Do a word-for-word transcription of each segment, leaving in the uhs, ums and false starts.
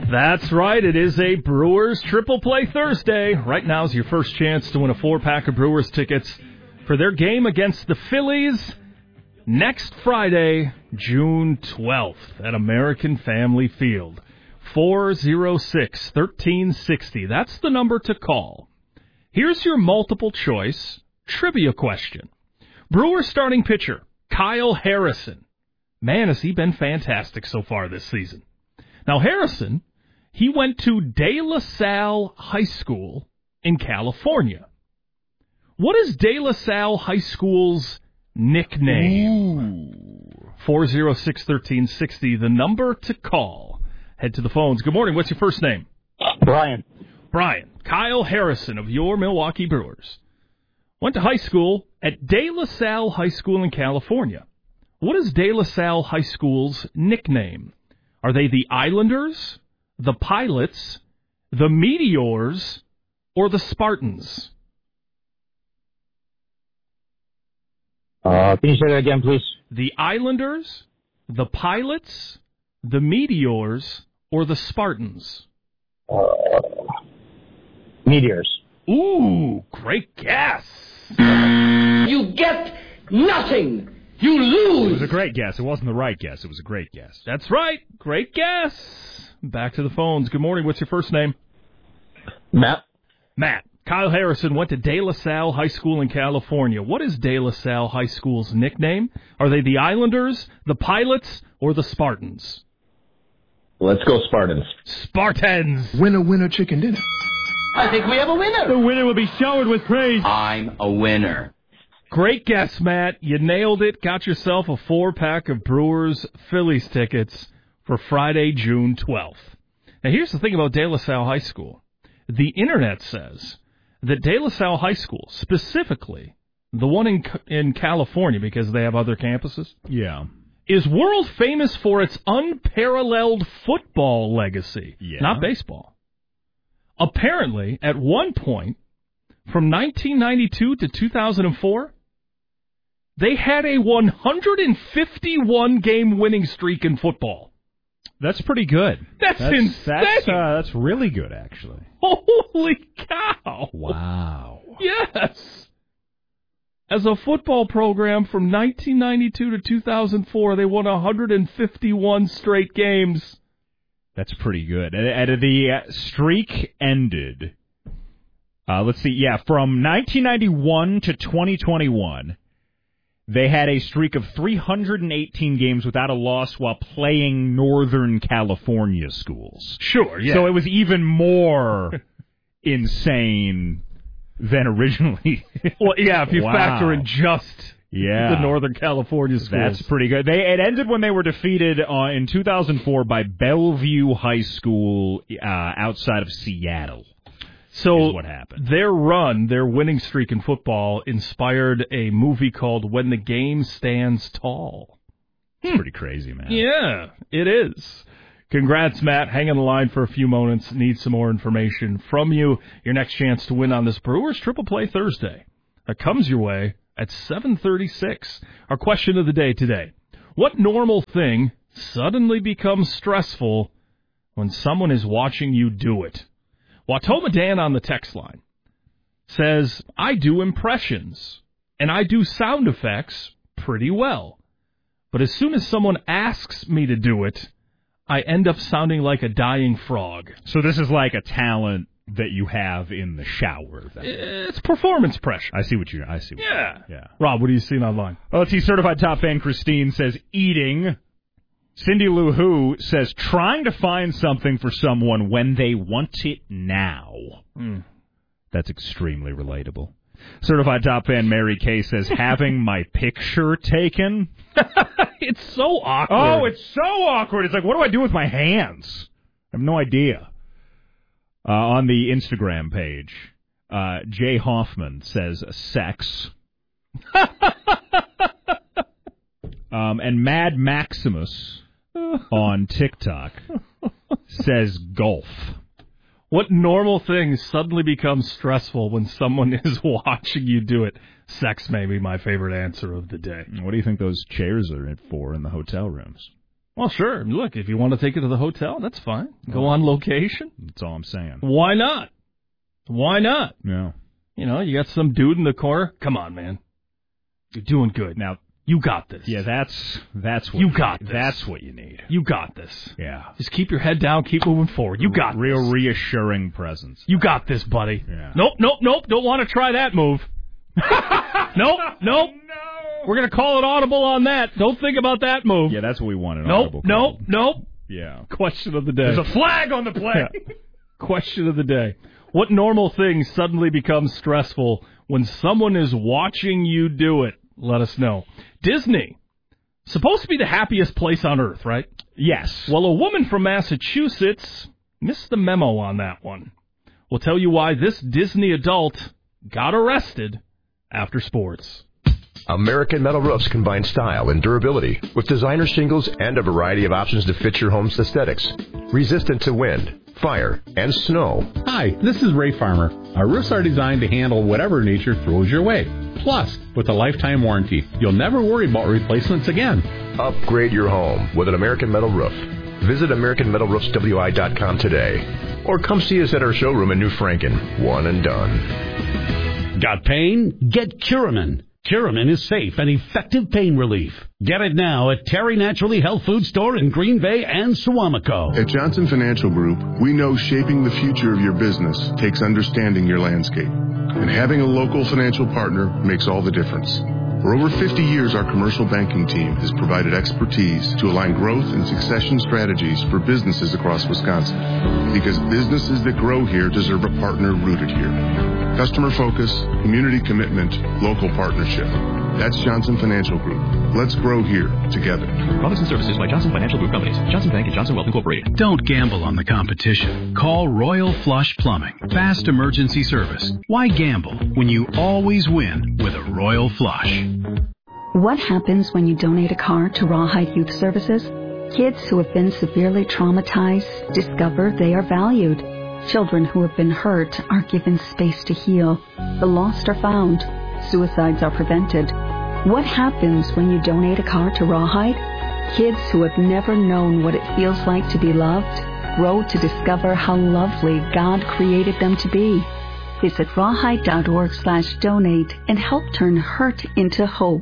That's right. It is a Brewers Triple Play Thursday. Right now is your first chance to win a four-pack of Brewers tickets for their game against the Phillies next Friday, June twelfth, at American Family Field. four oh six, one three six oh. That's the number to call. Here's your multiple choice trivia question. Brewers starting pitcher Kyle Harrison. Man, has he been fantastic so far this season. Now, Harrison, he went to De La Salle High School in California. What is De La Salle High School's nickname? Ooh. four oh six, one three six oh, the number to call. Head to the phones. Good morning. What's your first name? Brian. Brian. Kyle Harrison of your Milwaukee Brewers. Went to high school at De La Salle High School in California. What is De La Salle High School's nickname? Are they the Islanders, the Pilots, the Meteors, or the Spartans? Uh, can you say that again, please? The Islanders, the Pilots, the Meteors, or the Spartans? Uh, meteors. Ooh, great guess. You get nothing. You lose. It was a great guess. It wasn't the right guess. It was a great guess. That's right. Great guess. Back to the phones. Good morning. What's your first name? Matt. Matt. Kyle Harrison went to De La Salle High School in California. What is De La Salle High School's nickname? Are they the Islanders, the Pilots, or the Spartans? Let's go Spartans. Spartans. Winner, winner, chicken dinner. I think we have a winner. The winner will be showered with praise. I'm a winner. Great guess, Matt. You nailed it. Got yourself a four-pack of Brewers Phillies tickets for Friday, June twelfth. Now, here's the thing about De La Salle High School. The Internet says that De La Salle High School, specifically the one in in California, because they have other campuses, yeah, is world famous for its unparalleled football legacy, yeah. not baseball. Apparently, at one point, from nineteen ninety-two to two thousand four, they had a one hundred fifty-one game winning streak in football. That's pretty good. That's, that's insane. That's, uh, that's really good, actually. Holy cow. Wow. Yes. As a football program from nineteen ninety-two to two thousand four, they won one hundred fifty-one straight games. That's pretty good. And, and the uh, streak ended, uh, let's see, yeah, from nineteen ninety-one to twenty twenty-one, they had a streak of three hundred eighteen games without a loss while playing Northern California schools. Sure, yeah. So it was even more insane than originally. Well, yeah, if you wow. factor in just yeah. the Northern California schools. That's pretty good. They It ended when they were defeated uh, in two thousand four by Bellevue High School uh, outside of Seattle. So is what happened. Their run, their winning streak in football, inspired a movie called When the Game Stands Tall. It's hmm. pretty crazy, man. Yeah, it is. Congrats, Matt. Hang on the line for a few moments. Need some more information from you. Your next chance to win on this Brewers Triple Play Thursday. That comes your way at seven thirty-six. Our question of the day today. What normal thing suddenly becomes stressful when someone is watching you do it? Watoma Dan on the text line says, I do impressions, and I do sound effects pretty well. But as soon as someone asks me to do it, I end up sounding like a dying frog. So this is like a talent that you have in the shower, then. It's performance pressure. I see what you I see. What Yeah. You, yeah. Rob, what are you seeing online? Oh, let's see. Certified Top Fan Christine says, eating. Cindy Lou Who says, trying to find something for someone when they want it now. Mm. That's extremely relatable. Certified Top Fan Mary Kay says, having my picture taken. It's so awkward. Oh, it's so awkward. It's like, what do I do with my hands? I have no idea. Uh, on the Instagram page, uh, Jay Hoffman says, sex. um, and Mad Maximus on TikTok says golf. What normal thing suddenly becomes stressful when someone is watching you do it? Sex may be my favorite answer of the day. What do you think those chairs are for in the hotel rooms? Well, sure. Look, if you want to take it to the hotel, that's fine. Go on location. That's all I'm saying. Why not? Why not? Yeah. You know, you got some dude in the corner. Come on, man. You're doing good. Now, you got this. Yeah, that's that's what you, you got need. this. That's what you need. You got this. Yeah. Just keep your head down, keep moving forward. You got real this. reassuring presence. You got this, buddy. Yeah. Nope, nope, nope. Don't want to try that move. nope, nope. No. We're going to call it audible on that. Don't think about that move. Yeah, that's what we wanted. Nope, nope, nope. Yeah. Question of the day. There's a flag on the play. Yeah. Question of the day. What normal thing suddenly becomes stressful when someone is watching you do it? Let us know. Disney. Supposed to be the happiest place on earth, right? Yes. Well, a woman from Massachusetts missed the memo on that one. We'll tell you why this Disney adult got arrested after sports. American Metal Roofs combine style and durability with designer shingles and a variety of options to fit your home's aesthetics. Resistant to wind, fire, and snow. Hi, this is Ray Farmer. Our roofs are designed to handle whatever nature throws your way. Plus, with a lifetime warranty, you'll never worry about replacements again. Upgrade your home with an American Metal Roof. Visit American Metal Roofs W I dot com today. Or come see us at our showroom in New Franken. One and done. Got pain? Get Curamin. Curamin is safe and effective pain relief. Get it now at Terry Naturally Health Food Store in Green Bay and Suamico. At Johnson Financial Group, we know shaping the future of your business takes understanding your landscape. And having a local financial partner makes all the difference. For over fifty years, our commercial banking team has provided expertise to align growth and succession strategies for businesses across Wisconsin. Because businesses that grow here deserve a partner rooted here. Customer focus, community commitment, local partnership. That's Johnson Financial Group. Let's grow here together. Products and services by Johnson Financial Group Companies. Johnson Bank and Johnson Wealth Incorporated. Don't gamble on the competition. Call Royal Flush Plumbing. Fast emergency service. Why gamble when you always win with a Royal Flush? What happens when you donate a car to Rawhide Youth Services? Kids who have been severely traumatized discover they are valued. Children who have been hurt are given space to heal. The lost are found. Suicides are prevented. What happens when you donate a car to Rawhide? Kids who have never known what it feels like to be loved grow to discover how lovely God created them to be. Visit rawhide.org slash donate and help turn hurt into hope.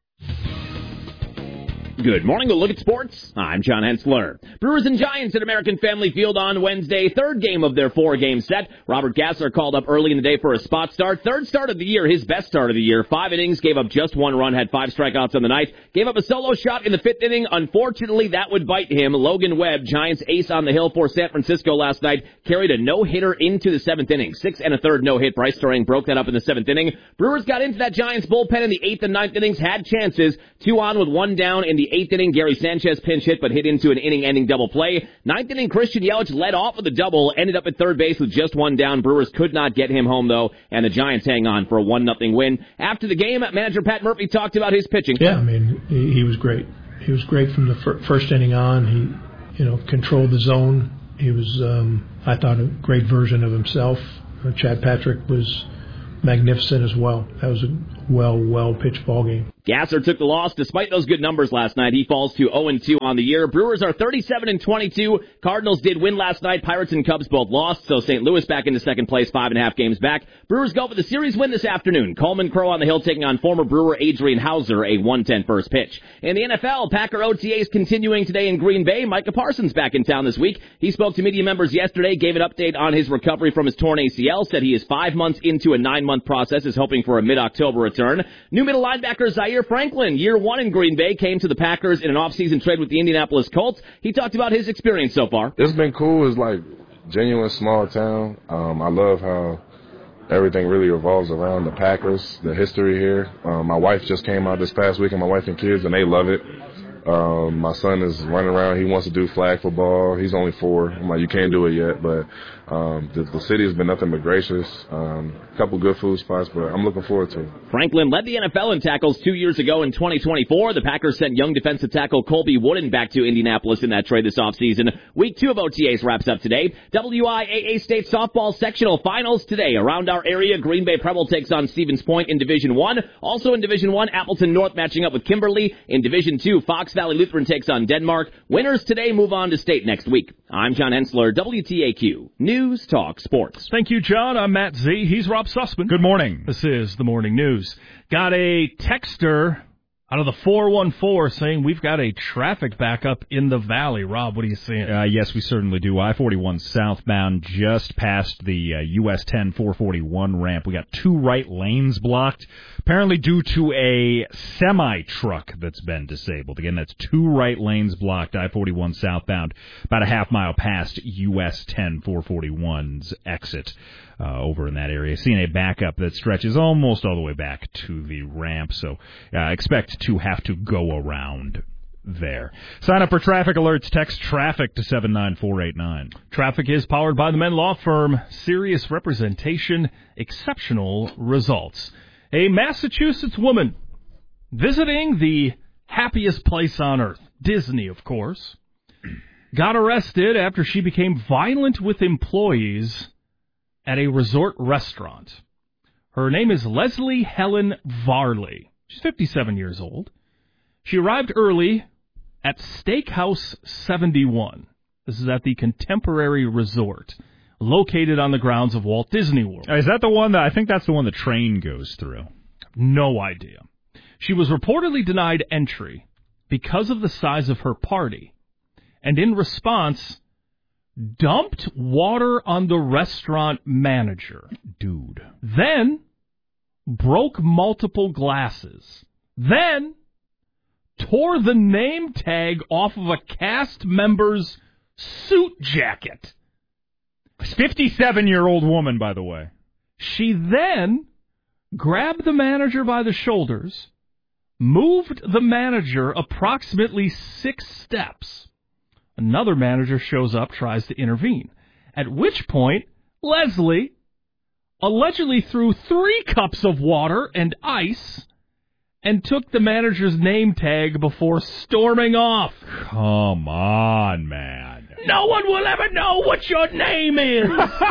Good morning. A look at sports. I'm John Hensler. Brewers and Giants at American Family Field on Wednesday. Third game of their four-game set. Robert Gassler called up early in the day for a spot start. Third start of the year, his best start of the year. Five innings, gave up just one run, had five strikeouts on the night. Gave up a solo shot in the fifth inning. Unfortunately, that would bite him. Logan Webb, Giants ace on the hill for San Francisco last night, carried a no-hitter into the seventh inning. Six and a third no-hit. Bryce Starring broke that up in the seventh inning. Brewers got into that Giants bullpen in the eighth and ninth innings, had chances. Two on with one down in the eighth inning. Gary Sanchez pinch hit, but hit into an inning-ending double play. Ninth inning, Christian Yelich led off with a double, ended up at third base with just one down. Brewers could not get him home, though, and the Giants hang on for a one nothing win. After the game, manager Pat Murphy talked about his pitching. Yeah, I mean, he, he was great. He was great from the fir- first inning on. He, you know, controlled the zone. He was, um, I thought, a great version of himself. Uh, Chad Patrick was magnificent as well. That was a well, well-pitched ball game. Gasser took the loss. Despite those good numbers last night, he falls to oh and two on the year. Brewers are thirty-seven and twenty-two. Cardinals did win last night. Pirates and Cubs both lost, so Saint Louis back into second place, five and a half games back. Brewers go for the series win this afternoon. Coleman Crow on the hill taking on former Brewer Adrian Hauser, a one ten first pitch. In the N F L, Packer O T As continuing today in Green Bay. Micah Parsons back in town this week. He spoke to media members yesterday, gave an update on his recovery from his torn A C L, said he is five months into a nine-month process, is hoping for a mid-October return. New middle linebacker Zaire Franklin, year one in Green Bay, came to the Packers in an offseason trade with the Indianapolis Colts. He talked about his experience so far. It's been cool. It's like genuine small town. Um, I love how everything really revolves around the Packers, the history here. Um, my wife just came out this past week, and my wife and kids, and they love it. Um, my son is running around. He wants to do flag football. He's only four. I'm like, you can't do it yet, but um, the, the city has been nothing but gracious. Um, a couple good food spots, but I'm looking forward to it. Franklin led the N F L in tackles two years ago in twenty twenty-four. The Packers sent young defensive tackle Colby Wooden back to Indianapolis in that trade this offseason. Week two of O T As wraps up today. W I A A State softball sectional finals today. Around our area, Green Bay Preble takes on Stevens Point in Division one. Also in Division one, Appleton North matching up with Kimberly. In Division two, Fox Fox Valley Lutheran takes on Denmark. Winners today move on to state next week. I'm John Hensler, W T A Q News Talk Sports. Thank you, John. I'm Matt Z. He's Rob Sussman. Good morning. This is the Morning News. Got a texter out of the four one four saying we've got a traffic backup in the valley. Rob, what are you seeing? Uh, yes, we certainly do. I forty-one southbound just past the uh, U S ten four forty-one ramp. We got two right lanes blocked, apparently due to a semi-truck that's been disabled. Again, that's two right lanes blocked, I forty-one southbound, about a half mile past U S ten four forty-one's exit. Uh, over in that area. Seeing a backup that stretches almost all the way back to the ramp, so uh, expect to have to go around there. Sign up for traffic alerts. Text traffic to seven nine four eight nine. Traffic is powered by the Men Law Firm. Serious representation, exceptional results. A Massachusetts woman visiting the happiest place on earth, Disney, of course, got arrested after she became violent with employees at a resort restaurant. Her name is Leslie Helen Varley. She's fifty-seven years old. She arrived early at Steakhouse seventy-one. This is at the Contemporary Resort, located on the grounds of Walt Disney World. Is that the one that, I think that's the one the train goes through. No idea. She was reportedly denied entry because of the size of her party, and in response, dumped water on the restaurant manager. Dude. Then broke multiple glasses. Then tore the name tag off of a cast member's suit jacket. fifty-seven-year-old woman, by the way. She then grabbed the manager by the shoulders, moved the manager approximately six steps. Another manager shows up, tries to intervene, at which point Leslie allegedly threw three cups of water and ice and took the manager's name tag before storming off. Come on, man. No one will ever know what your name is.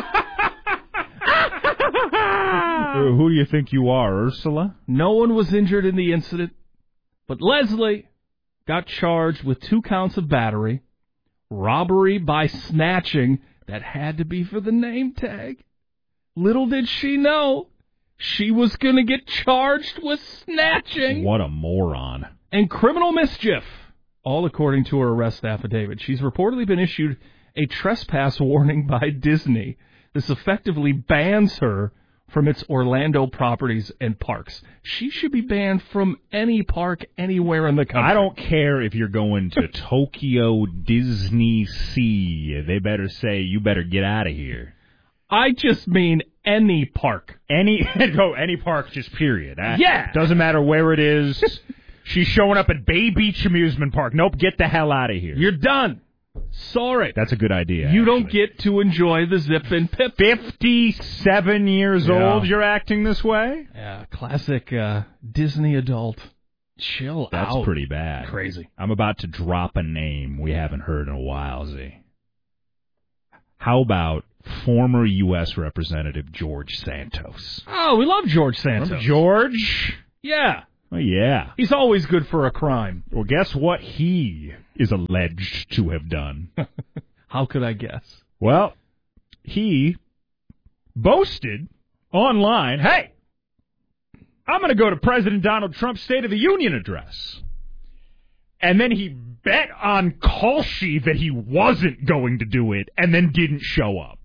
Who do you think you are, Ursula? No one was injured in the incident, but Leslie got charged with two counts of battery, robbery by snatching, that had to be for the name tag. Little did she know, she was going to get charged with snatching. What a moron. And criminal mischief, all according to her arrest affidavit. She's reportedly been issued a trespass warning by Disney. This effectively bans her from its Orlando properties and parks. She should be banned from any park anywhere in the country. I don't care if you're going to Tokyo Disney Sea. They better say, you better get out of here. I just mean any park. Any go any park, just period. Yeah. Doesn't matter where it is. She's showing up at Bay Beach Amusement Park. Nope, get the hell out of here. You're done. Sorry. That's a good idea. You actually. don't get to enjoy the zip and pip. fifty-seven years yeah. old, you're acting this way? Yeah, classic uh, Disney adult. Chill That's out. That's pretty bad. Crazy. I'm about to drop a name we haven't heard in a while, Z. How about former U S Representative George Santos? Oh, we love George Santos. Remember George? Yeah. Oh, yeah. He's always good for a crime. Well, guess what he is alleged to have done? How could I guess? Well, he boasted online, hey, I'm going to go to President Donald Trump's State of the Union address. And then he bet on Kalshi that he wasn't going to do it and then didn't show up.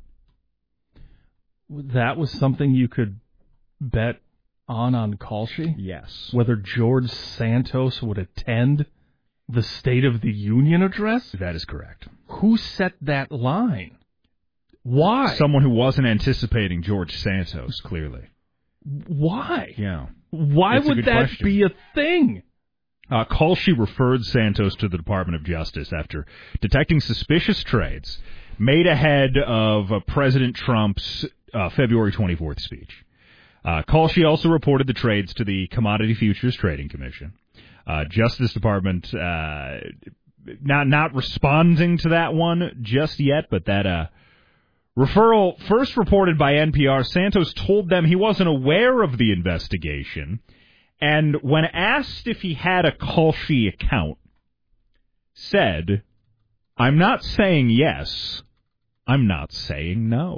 That was something you could bet on on Kalshi? Yes. Whether George Santos would attend the State of the Union address? That is correct. Who set that line? Why? Someone who wasn't anticipating George Santos, clearly. Why? Yeah. Why That's would that question. be a thing? Uh, Kalshi referred Santos to the Department of Justice after detecting suspicious trades made ahead of uh, President Trump's uh, February twenty-fourth speech. Uh, Kalshi also reported the trades to the Commodity Futures Trading Commission. Uh, Justice Department uh, not not responding to that one just yet, but that uh, referral first reported by N P R. Santos told them he wasn't aware of the investigation, and when asked if he had a Kalshi account, said, I'm not saying yes, I'm not saying no,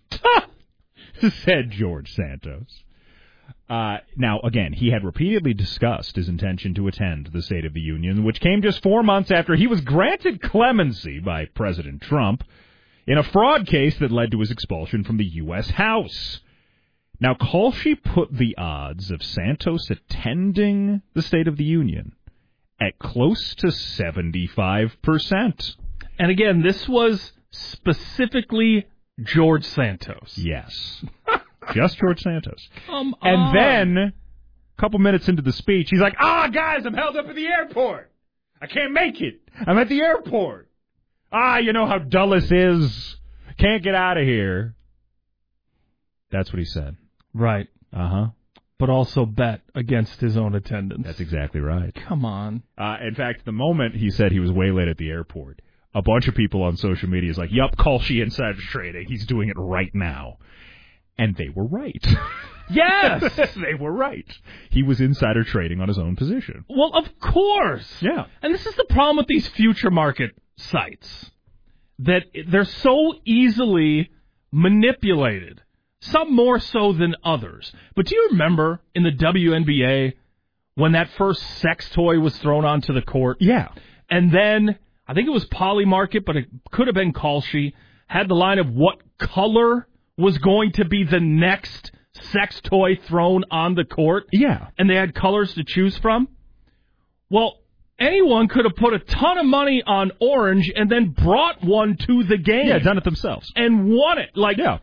said George Santos. Uh, now, again, he had repeatedly discussed his intention to attend the State of the Union, which came just four months after he was granted clemency by President Trump in a fraud case that led to his expulsion from the U S House. Now, Kalshi put the odds of Santos attending the State of the Union at close to seventy-five percent. And again, this was specifically George Santos. Yes. Just George Santos. Come on. And then, a couple minutes into the speech, he's like, ah, guys, I'm held up at the airport. I can't make it. I'm at the airport. Ah, you know how Dulles is. Can't get out of here. That's what he said. Right. Uh-huh. But also bet against his own attendance. That's exactly right. Come on. Uh, in fact, the moment he said he was waylaid at the airport, a bunch of people on social media is like, yup, Kalshi insider trading. He's doing it right now. And they were right. Yes! They were right. He was insider trading on his own position. Well, of course. Yeah. And this is the problem with these future market sites, that they're so easily manipulated, some more so than others. But do you remember in the W N B A when that first sex toy was thrown onto the court? Yeah. And then, I think it was Polymarket, but it could have been Kalshi, had the line of what color was going to be the next sex toy thrown on the court. Yeah. And they had colors to choose from. Well, anyone could have put a ton of money on orange and then brought one to the game. Yeah, done it themselves. And won it. Like, yeah.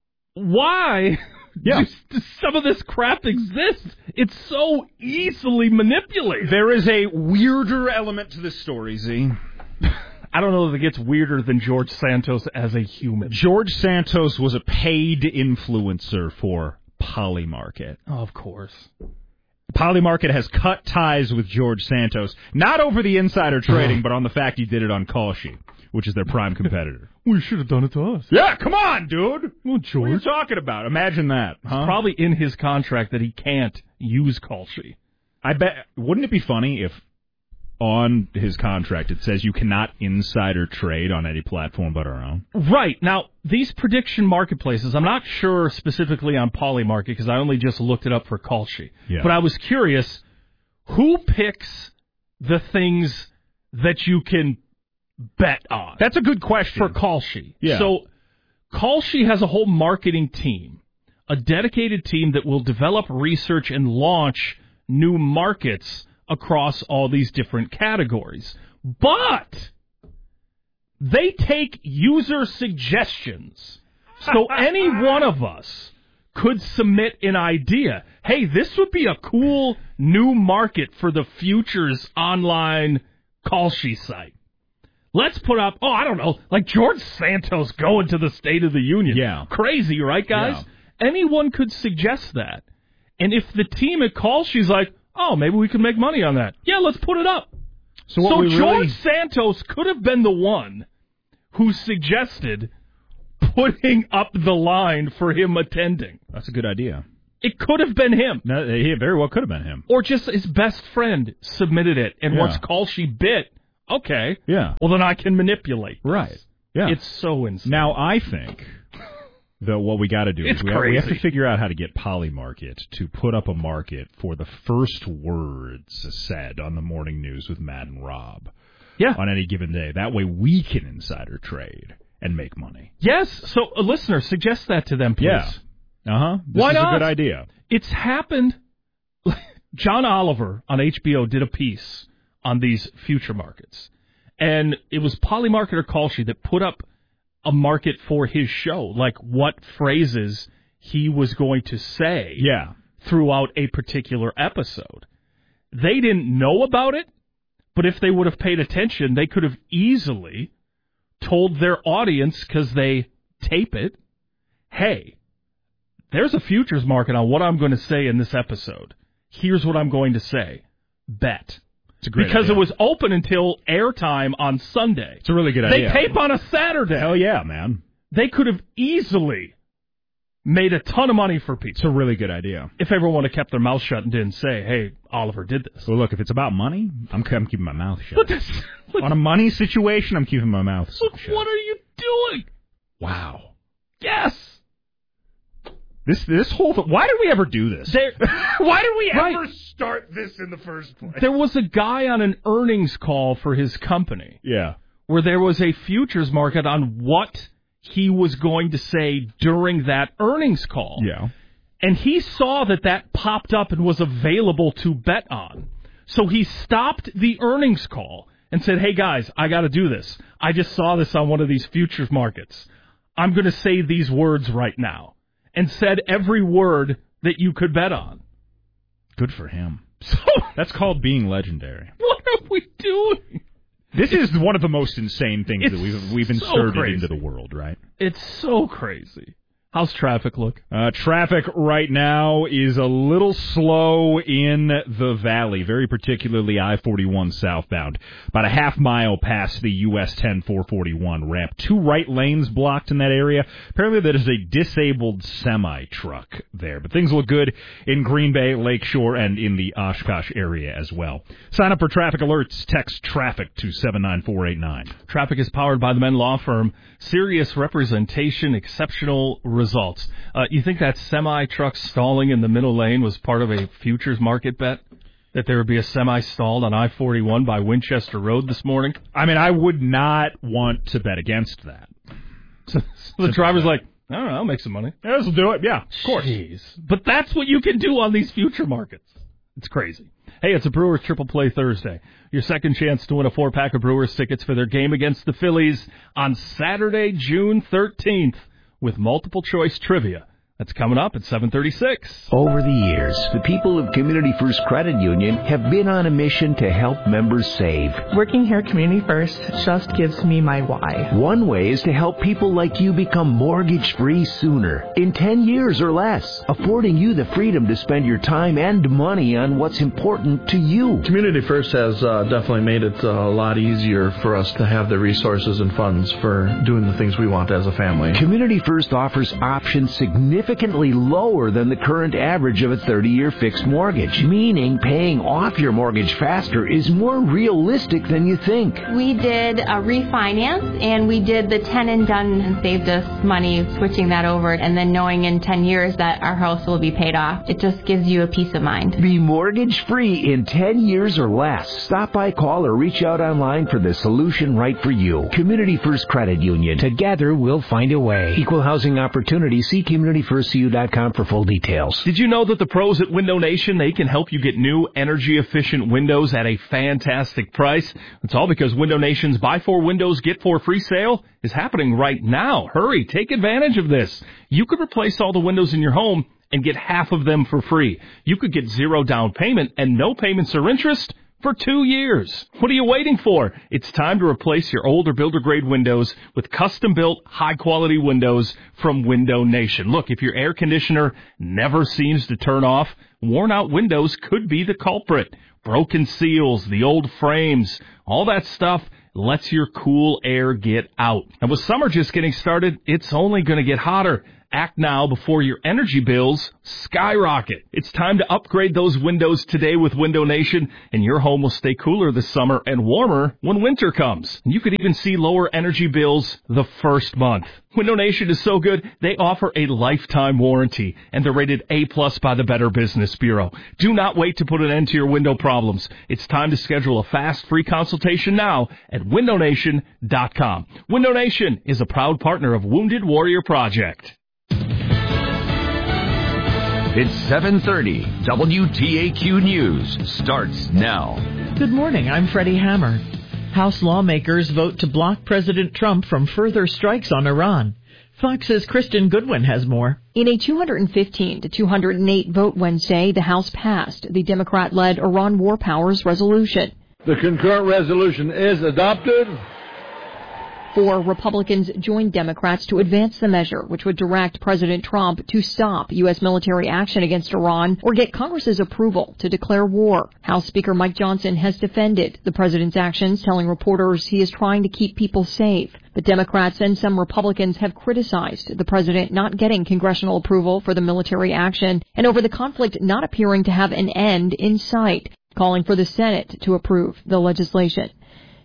Why yeah. does some of this crap exist? It's so easily manipulated. There is a weirder element to this story, Z. I don't know if it gets weirder than George Santos as a human. George Santos was a paid influencer for Polymarket. Oh, of course. Polymarket has cut ties with George Santos, not over the insider trading, but on the fact he did it on Kalshi, which is their prime competitor. Well, you should have done it to us. Yeah, come on, dude. Well, George. What are you talking about? Imagine that. Huh? It's probably in his contract that he can't use Kalshi. I bet. Wouldn't it be funny if on his contract it says you cannot insider trade on any platform but our own? Right. Now, these prediction marketplaces, I'm not sure specifically on Polymarket because I only just looked it up for Kalshi. Yeah. But I was curious, who picks the things that you can bet on? That's a good question. For Kalshi. Yeah. So, Kalshi has a whole marketing team, a dedicated team that will develop, research, and launch new markets across all these different categories. But they take user suggestions. So any one of us could submit an idea. Hey, this would be a cool new market for the futures online Kalshi site. Let's put up, oh, I don't know, like George Santos going to the State of the Union. Yeah. Crazy, right, guys? Yeah. Anyone could suggest that. And if the team at Kalshi's like, oh, maybe we can make money on that. Yeah, let's put it up. So, what so we George really... Santos could have been the one who suggested putting up the line for him attending. That's a good idea. It could have been him. No, he very well could have been him. Or just his best friend submitted it, and yeah. once Kalshi bit, okay, yeah. well, then I can manipulate. Right. Yeah. It's so insane. Now, I think that what we got to do it's is we have, we have to figure out how to get Polymarket to put up a market for the first words said on the morning news with Matt and Rob. Yeah. On any given day. That way we can insider trade and make money. Yes. So, a listener, suggest that to them, please. Yeah. Uh-huh. This Why is not? a good idea. It's happened. John Oliver on H B O did a piece on these future markets. And it was Polymarket or Kalshi that put up a market for his show, like what phrases he was going to say yeah. throughout a particular episode. They didn't know about it, but if they would have paid attention, they could have easily told their audience, because they tape it, hey, there's a futures market on what I'm going to say in this episode. Here's what I'm going to say. Bet. It's a great because idea. It was open until airtime on Sunday. It's a really good they idea. They tape on a Saturday. Hell yeah, man. They could have easily made a ton of money for people. It's a really good idea. If everyone had kept their mouth shut and didn't say, hey, Oliver did this. Well, look, if it's about money, I'm, I'm keeping my mouth shut. But that's, On a money situation, I'm keeping my mouth shut. What are you doing? Wow. Yes. This this whole th- why did we ever do this? There, why did we right. ever start this in the first place? There was a guy on an earnings call for his company. Yeah. Where there was a futures market on what he was going to say during that earnings call. Yeah. And he saw that that popped up and was available to bet on. So he stopped the earnings call and said, hey, guys, I got to do this. I just saw this on one of these futures markets. I'm going to say these words right now. And said every word that you could bet on. Good for him. So that's called being legendary. What are we doing? This is one of the most insane things it's that we've we've so inserted crazy. into the world, right? It's so crazy. How's traffic look? Uh, traffic right now is a little slow in the valley, very particularly I forty-one southbound. About a half mile past the U S ten four forty-one ramp. Two right lanes blocked in that area. Apparently there is a disabled semi-truck there. But things look good in Green Bay, Lakeshore, and in the Oshkosh area as well. Sign up for traffic alerts. Text TRAFFIC to seven nine four eight nine. Traffic is powered by the Men Law Firm. Serious representation, exceptional results. Uh, you think that semi-truck stalling in the middle lane was part of a futures market bet? That there would be a semi stalled on I forty-one by Winchester Road this morning? I mean, I would not want to bet against that. So, so the driver's like, I don't know, I'll make some money. Yeah, this will do it. Yeah, of course. Jeez. But that's what you can do on these future markets. It's crazy. Hey, it's a Brewers Triple Play Thursday. Your second chance to win a four-pack of Brewers tickets for their game against the Phillies on Saturday, June thirteenth, with multiple choice trivia. That's coming up at seven thirty-six. Over the years, the people of Community First Credit Union have been on a mission to help members save. Working here at Community First just gives me my why. One way is to help people like you become mortgage-free sooner, in ten years or less, affording you the freedom to spend your time and money on what's important to you. Community First has uh, definitely made it uh, a lot easier for us to have the resources and funds for doing the things we want as a family. Community First offers options significantly significantly lower than the current average of a thirty-year fixed mortgage, meaning paying off your mortgage faster is more realistic than you think. We did a refinance, and we did the ten and done and saved us money switching that over, and then knowing in ten years that our house will be paid off. It just gives you a peace of mind. Be mortgage-free in ten years or less. Stop by, call, or reach out online for the solution right for you. Community First Credit Union. Together, we'll find a way. Equal housing opportunity. See community first c u dot com for full details. Did you know that the pros at Window Nation, they can help you get new energy-efficient windows at a fantastic price? It's all because Window Nation's Buy Four Windows, Get Four Free sale is happening right now. Hurry, take advantage of this. You could replace all the windows in your home and get half of them for free. You could get zero down payment and no payments or interest for two years. What are you waiting for? It's time to replace your older builder-grade windows with custom-built, high-quality windows from Window Nation. Look, if your air conditioner never seems to turn off, worn-out windows could be the culprit. Broken seals, the old frames, all that stuff lets your cool air get out. And with summer just getting started, it's only going to get hotter. Act now before your energy bills skyrocket. It's time to upgrade those windows today with Window Nation, and your home will stay cooler this summer and warmer when winter comes. And you could even see lower energy bills the first month. Window Nation is so good, they offer a lifetime warranty, and they're rated A plus by the Better Business Bureau. Do not wait to put an end to your window problems. It's time to schedule a fast, free consultation now at window nation dot com. Window Nation is a proud partner of Wounded Warrior Project. It's seven thirty. W T A Q News starts now. Good morning. I'm Freddie Hammer. House lawmakers vote to block President Trump from further strikes on Iran. Fox's Kristen Goodwin has more. In a two hundred fifteen to two hundred eight vote Wednesday, the House passed the Democrat-led Iran War Powers Resolution. The concurrent resolution is adopted. Four Republicans joined Democrats to advance the measure, which would direct President Trump to stop U S military action against Iran or get Congress's approval to declare war. House Speaker Mike Johnson has defended the president's actions, telling reporters he is trying to keep people safe. But Democrats and some Republicans have criticized the president not getting congressional approval for the military action and over the conflict not appearing to have an end in sight, calling for the Senate to approve the legislation.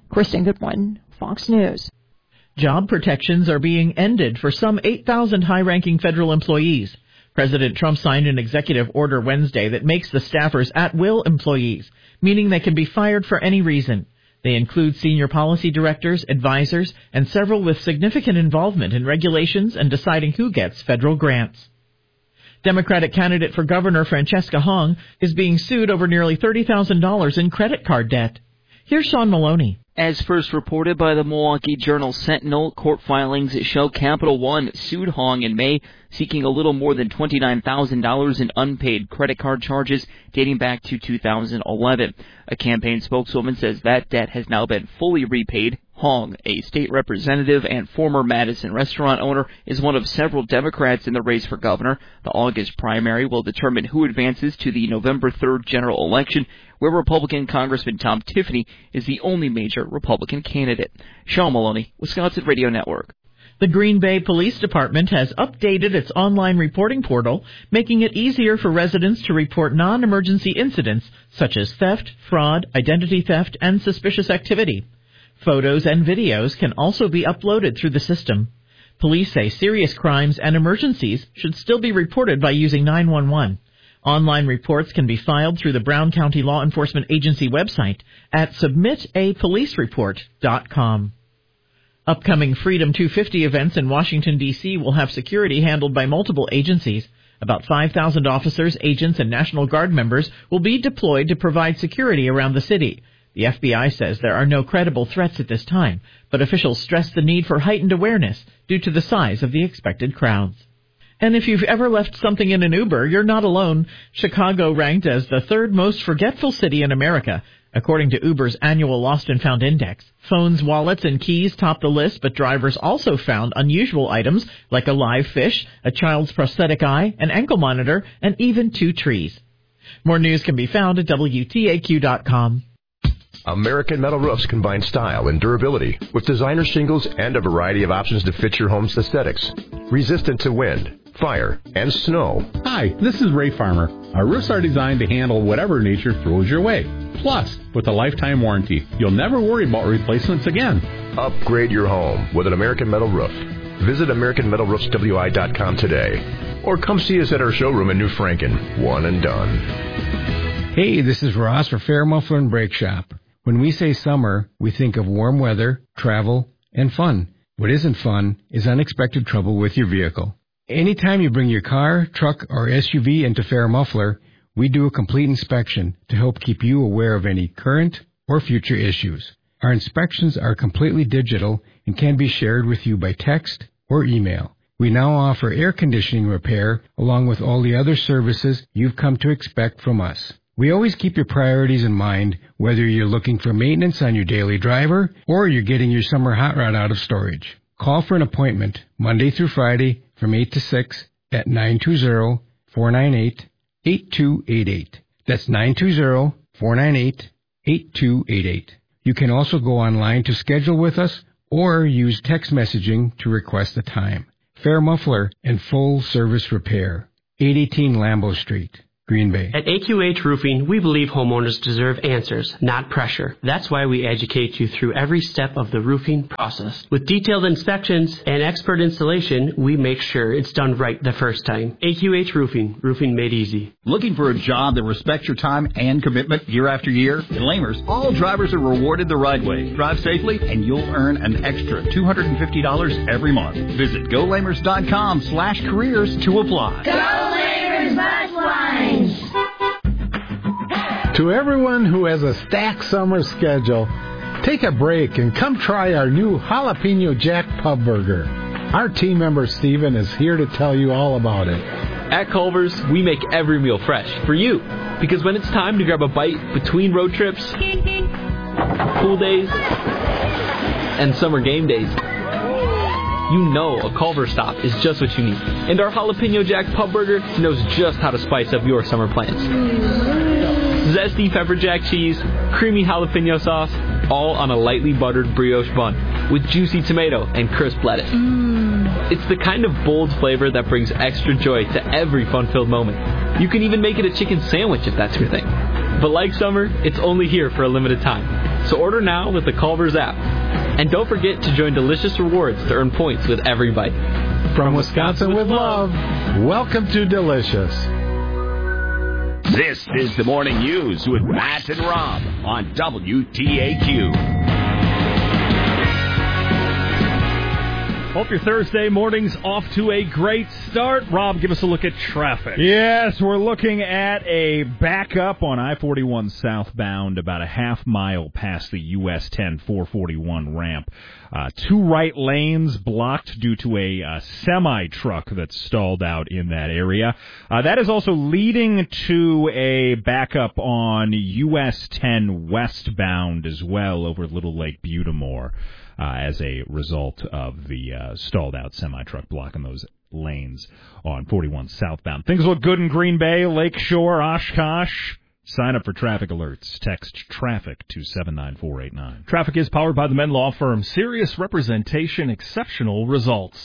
Kristen Goodwin, Fox News. Job protections are being ended for some eight thousand high-ranking federal employees. President Trump signed an executive order Wednesday that makes the staffers at-will employees, meaning they can be fired for any reason. They include senior policy directors, advisors, and several with significant involvement in regulations and deciding who gets federal grants. Democratic candidate for governor Francesca Hong is being sued over nearly thirty thousand dollars in credit card debt. Here's Sean Maloney. As first reported by the Milwaukee Journal-Sentinel, court filings show Capital One sued Hong in May, seeking a little more than twenty-nine thousand dollars in unpaid credit card charges dating back to two thousand eleven. A campaign spokeswoman says that debt has now been fully repaid. Hong, a state representative and former Madison restaurant owner, is one of several Democrats in the race for governor. The August primary will determine who advances to the November third general election, where Republican Congressman Tom Tiffany is the only major Republican candidate. Sean Maloney, Wisconsin Radio Network. The Green Bay Police Department has updated its online reporting portal, making it easier for residents to report non-emergency incidents such as theft, fraud, identity theft, and suspicious activity. Photos and videos can also be uploaded through the system. Police say serious crimes and emergencies should still be reported by using nine one one. Online reports can be filed through the Brown County Law Enforcement Agency website at submit a police report dot com. Upcoming Freedom two fifty events in Washington, D C will have security handled by multiple agencies. About five thousand officers, agents, and National Guard members will be deployed to provide security around the city. The F B I says there are no credible threats at this time, but officials stress the need for heightened awareness due to the size of the expected crowds. And if you've ever left something in an Uber, you're not alone. Chicago ranked as the third most forgetful city in America, according to Uber's annual Lost and Found Index. Phones, wallets, and keys top the list, but drivers also found unusual items like a live fish, a child's prosthetic eye, an ankle monitor, and even two trees. More news can be found at W T A Q dot com. American Metal Roofs combine style and durability with designer shingles and a variety of options to fit your home's aesthetics. Resistant to wind, fire, and snow. Hi, this is Ray Farmer. Our roofs are designed to handle whatever nature throws your way. Plus, with a lifetime warranty, you'll never worry about replacements again. Upgrade your home with an American Metal Roof. Visit American Metal Roofs W I dot com today. Or come see us at our showroom in New Franken. One and done. Hey, this is Ross for Fair Muffler and Brake Shop. When we say summer, we think of warm weather, travel, and fun. What isn't fun is unexpected trouble with your vehicle. Anytime you bring your car, truck, or S U V into Fair Muffler, we do a complete inspection to help keep you aware of any current or future issues. Our inspections are completely digital and can be shared with you by text or email. We now offer air conditioning repair along with all the other services you've come to expect from us. We always keep your priorities in mind, whether you're looking for maintenance on your daily driver or you're getting your summer hot rod out of storage. Call for an appointment Monday through Friday from eight to six at nine two zero, four nine eight, eight two eight eight. That's nine two zero, four nine eight, eight two eight eight. You can also go online to schedule with us or use text messaging to request a time. Fair Muffler and Full Service Repair, eight eighteen Lambeau Street, Green Bay. At A Q H Roofing, we believe homeowners deserve answers, not pressure. That's why we educate you through every step of the roofing process. With detailed inspections and expert installation, we make sure it's done right the first time. A Q H Roofing, roofing made easy. Looking for a job that respects your time and commitment year after year? At Lamers, all drivers are rewarded the right way. Drive safely, and you'll earn an extra two hundred fifty dollars every month. Visit go lamers dot com slash careers to apply. Go Lamers Bus Lines! To everyone who has a stacked summer schedule, take a break and come try our new Jalapeno Jack Pub Burger. Our team member Steven is here to tell you all about it. At Culver's, we make every meal fresh for you. Because when it's time to grab a bite between road trips, pool days, and summer game days, you know a Culver's stop is just what you need. And our Jalapeno Jack Pub Burger knows just how to spice up your summer plans. Zesty pepper jack cheese, creamy jalapeno sauce, all on a lightly buttered brioche bun with juicy tomato and crisp lettuce. Mm. It's the kind of bold flavor that brings extra joy to every fun-filled moment. You can even make it a chicken sandwich if that's your thing. But like summer, it's only here for a limited time. So order now with the Culver's app. And don't forget to join Delicious Rewards to earn points with every bite. From Wisconsin with love, welcome to Delicious. This is the Morning News with Matt and Rob on W T A Q. Hope your Thursday morning's off to a great start. Rob, give us a look at traffic. Yes, we're looking at a backup on I forty-one southbound about a half mile past the U S ten four forty-one ramp. Uh, two right lanes blocked due to a uh, semi-truck that's stalled out in that area. Uh, that is also leading to a backup on U S ten westbound as well over Little Lake Butamore. Uh, as a result of the uh, stalled-out semi-truck blocking those lanes on forty-one southbound. Things look good in Green Bay, Lakeshore, Oshkosh. Sign up for traffic alerts. Text TRAFFIC to seven nine four eight nine. Traffic is powered by the Men Law Firm. Serious representation, exceptional results.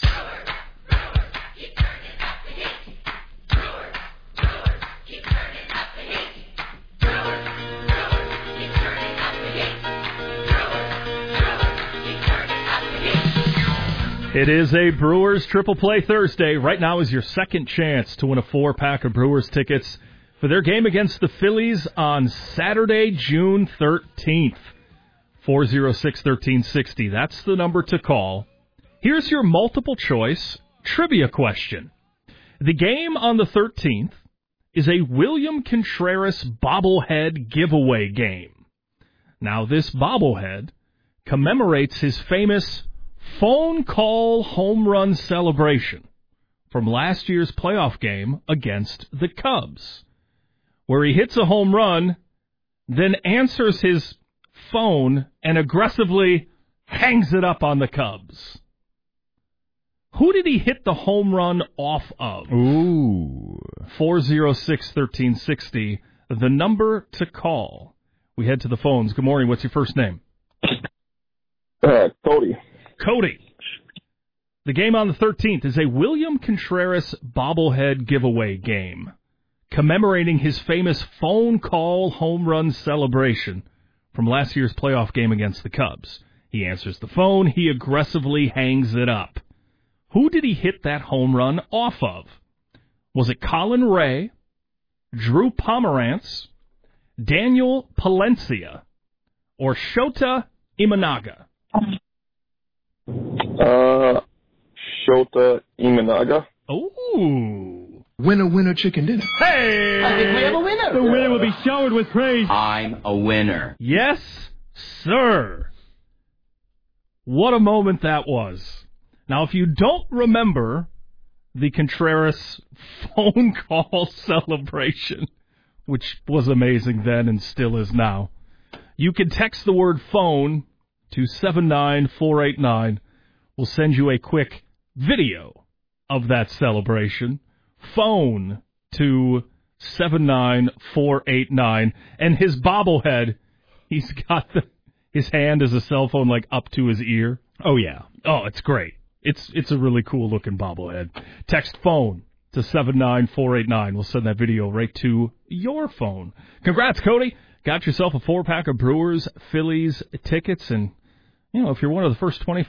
It is a Brewers Triple Play Thursday. Right now is your second chance to win a four-pack of Brewers tickets for their game against the Phillies on Saturday, June thirteenth. four oh six, one three six oh. That's the number to call. Here's your multiple choice trivia question. The game on the thirteenth is a William Contreras bobblehead giveaway game. Now, this bobblehead commemorates his famous phone call home run celebration from last year's playoff game against the Cubs, where he hits a home run, then answers his phone and aggressively hangs it up on the Cubs. Who did he hit the home run off of? Ooh. four oh six, one three six oh, the number to call. We head to the phones. Good morning. What's your first name? Uh, Cody. Cody. The game on the thirteenth is a William Contreras bobblehead giveaway game, commemorating his famous phone call home run celebration from last year's playoff game against the Cubs. He answers the phone. He aggressively hangs it up. Who did he hit that home run off of? Was it Colin Ray, Drew Pomerantz, Daniel Palencia, or Shota Imanaga? Uh, Shota Imanaga. Ooh. Winner, winner, chicken dinner. Hey! I think we have a winner. The winner will be showered with praise. I'm a winner. Yes, sir. What a moment that was. Now, if you don't remember the Contreras phone call celebration, which was amazing then and still is now, you can text the word phone to seven nine four eight nine. We'll send you a quick video of that celebration. Phone to seven nine four eight nine. And his bobblehead, he's got the, his hand as a cell phone like up to his ear. Oh, yeah. Oh, it's great. It's it's a really cool-looking bobblehead. Text phone to seven nine four eight nine. We'll send that video right to your phone. Congrats, Cody. Got yourself a four-pack of Brewers, Phillies tickets, and, you know, if you're one of the first twenty-five